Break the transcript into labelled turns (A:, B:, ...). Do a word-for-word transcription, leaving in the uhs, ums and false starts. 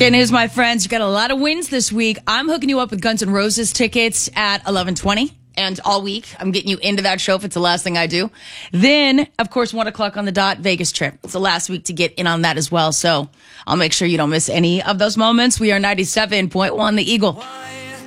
A: Okay, news, my friends. You got a lot of wins this week. I'm hooking you up with Guns N' Roses tickets at eleven twenty. And all week, I'm getting you into that show if it's the last thing I do. Then, of course, one o'clock on the dot, Vegas trip. It's the last week to get in on that as well. So I'll make sure you don't miss any of those moments. We are ninety-seven point one The Eagle.